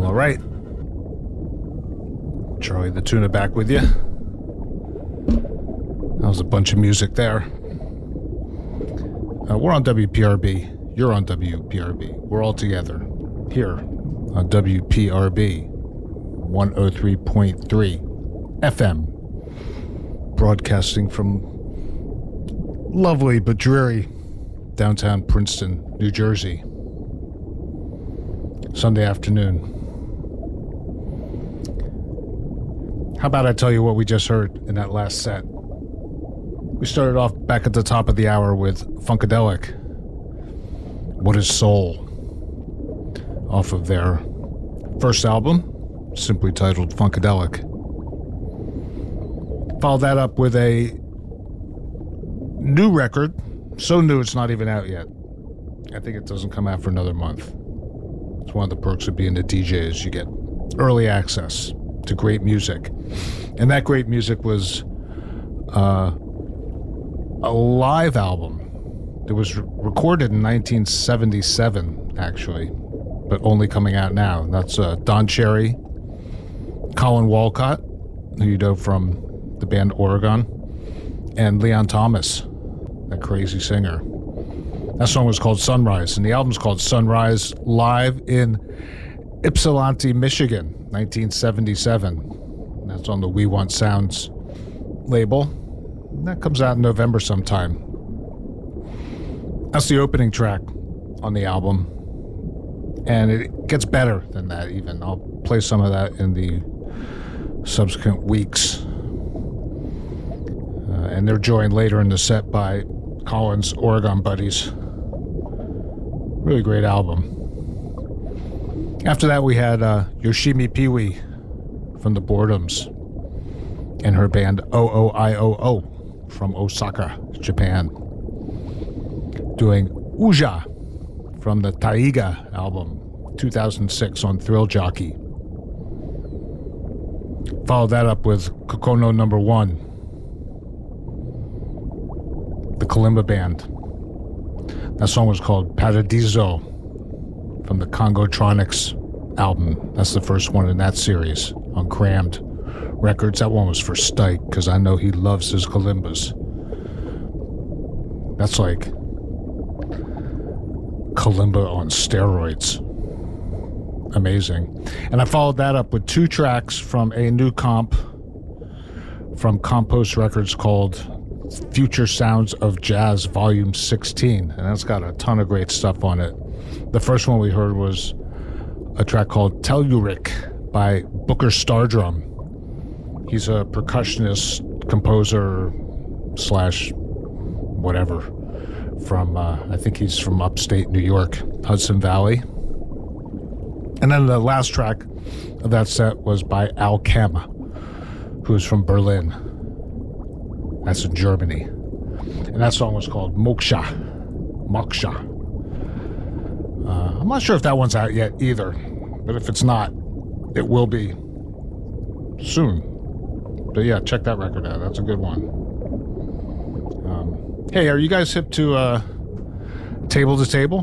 All right. Charlie the Tuna back with you. That was a bunch of music there. We're on WPRB. You're on WPRB. We're all together here on WPRB 103.3 FM. Broadcasting from lovely but dreary downtown Princeton, New Jersey. Sunday afternoon. How about I tell you what we just heard in that last set? We started off back at the top of the hour with Funkadelic. What is Soul? Off of their first album, simply titled Funkadelic. Followed that up with a new record, so new it's not even out yet. I think it doesn't come out for another month. It's one of the perks of being a DJ is you get early access to great music. And that great music was a live album that was recorded in 1977, actually, but only coming out now. And that's Don Cherry, Colin Walcott, who you know from the band Oregon, and Leon Thomas, that crazy singer. That song was called Sunrise, and the album's called Sunrise, live in Ypsilanti, Michigan, 1977. And that's on the We Want Sounds label. And that comes out in November sometime. That's the opening track on the album. And it gets better than that even. I'll play some of that in the subsequent weeks. And they're joined later in the set by Colin's Oregon buddies. Really great album. After that, we had Yoshimi Pee-wee from the Boredoms and her band OOIOO from Osaka, Japan, doing Uja from the Taiga album, 2006 on Thrill Jockey. Followed that up with Kokono Number 1, the Kalimba Band. That song was called Paradiso from the Congotronics album. That's the first one in that series on Crammed Records. That one was for Stike because I know he loves his Kalimbas. That's like Kalimba on steroids. Amazing. And I followed that up with 2 tracks from a new comp from Compost Records called Future Sounds of Jazz Volume 16, and that's got a ton of great stuff on it. The first one we heard was a track called Telluric by Booker Stardrum. He's a percussionist, composer / whatever from I think he's from upstate New York, Hudson Valley. And then the last track of that set was by Al Kem, who's from Berlin. That's in Germany. And that song was called Moksha. I'm not sure if that one's out yet either. But if it's not, it will be soon. But yeah, check that record out. That's a good one. Hey, are you guys hip to Table to Table?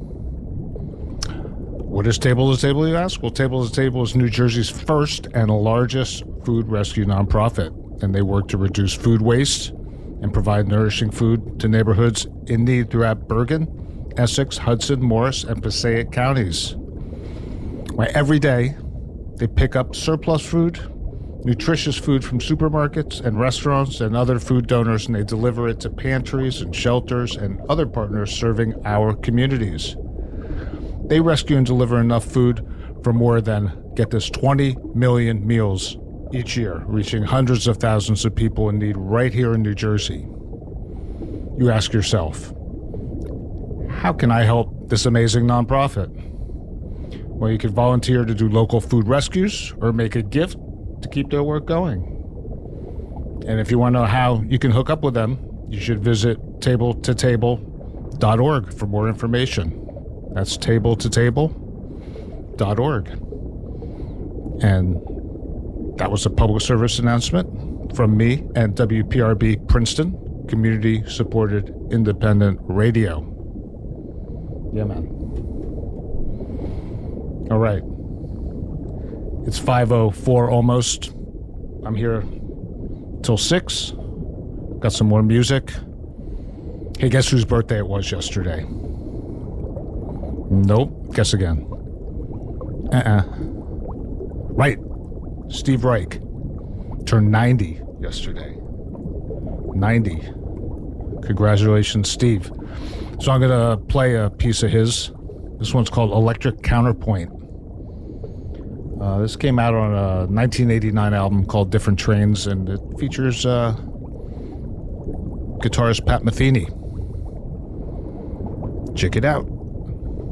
What is Table to Table, you ask? Well, Table to Table is New Jersey's first and largest food rescue nonprofit. And they work to reduce food waste and provide nourishing food to neighborhoods in need throughout Bergen, Essex, Hudson, Morris, and Passaic counties. Where every day they pick up surplus food, nutritious food from supermarkets and restaurants and other food donors, and they deliver it to pantries and shelters and other partners serving our communities. They rescue and deliver enough food for more than, get this, 20 million meals each year, reaching hundreds of thousands of people in need right here in New Jersey. You ask yourself, how can I help this amazing nonprofit? Well, you could volunteer to do local food rescues or make a gift to keep their work going. And if you want to know how you can hook up with them, you should visit tabletotable.org for more information. That's tabletotable.org. And that was a public service announcement from me and WPRB Princeton, community-supported independent radio. Yeah, man. All right. It's 5:04 almost. I'm here till 6. Got some more music. Hey, guess whose birthday it was yesterday? Nope. Guess again. Right. Steve Reich turned 90 yesterday. 90. Congratulations, Steve. So I'm going to play a piece of his. This one's called Electric Counterpoint. This came out on a 1989 album called Different Trains, and it features guitarist Pat Metheny. Check it out.